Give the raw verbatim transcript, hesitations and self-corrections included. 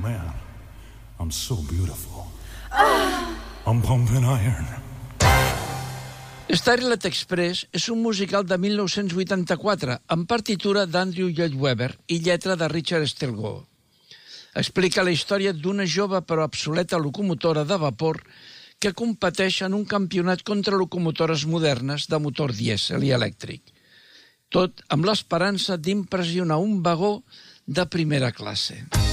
man, I'm so beautiful. I'm pumping iron. Starlight Express és un musical de mil nou-cents vuitanta-quatre amb partitura d'Andrew Lloyd Webber i lletra de Richard Stelgoe. Explica la història d'una jove però obsoleta locomotora de vapor que competeix en un campionat contra locomotores modernes de motor dièsel i elèctric. Tot amb l'esperança d'impressionar un vagó de primera classe.